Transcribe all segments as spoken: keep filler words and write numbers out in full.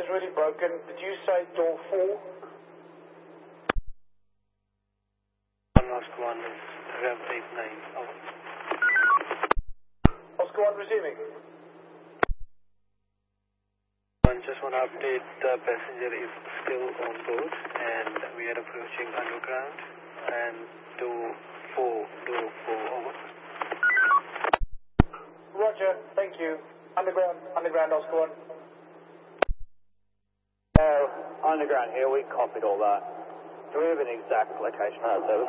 is really broken. Did you say door four? One Oscar one is Rev eight nine. Over. Oscar one receiving. I just want to update the passenger is still on board and we are approaching underground and door four, door four, over. Roger, thank you. Underground, underground, Oscar one. Uh, underground here, we copied all that. Do we have an exact location of that service?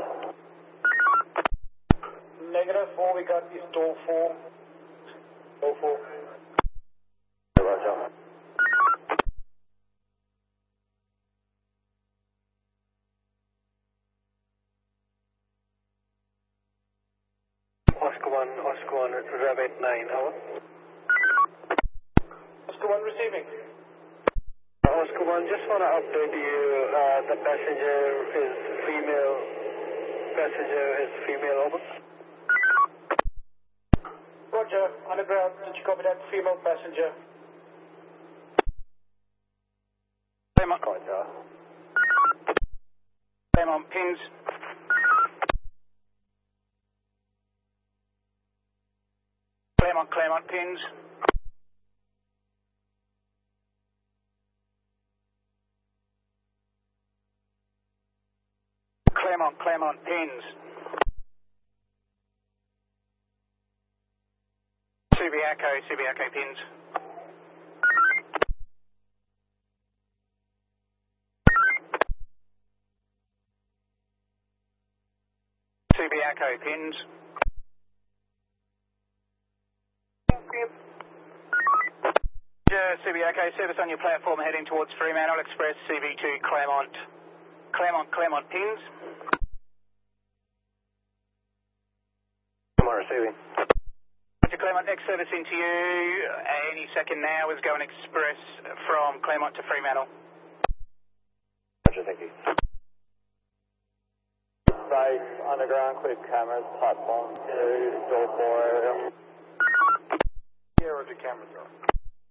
Negative, all we got is door four. Door four. Roger. Oscar one, Oscar one, Rev eight nine, over. Oscar one receiving. Oscar one, just want to update you, uh, the passenger is female, passenger is female, over. Roger, underground, did you copy that? Female passenger. Claymont. Roger. Claymont pins. Claymont, Claymont pins. Claymont, Claymont pins. Subiaco, Subiaco pins. Subiaco pins. Yeah, Subiaco, service on your platform heading towards Fremantle Express, C V two Claremont. Claremont, Claremont pins. Come on, receiving. Roger, Claremont, next service into you. Any second now is going express from Claremont to Fremantle. Roger, thank you. Safe, underground, clear cameras, platform two, door four area. Yeah, Roger, cameras are on.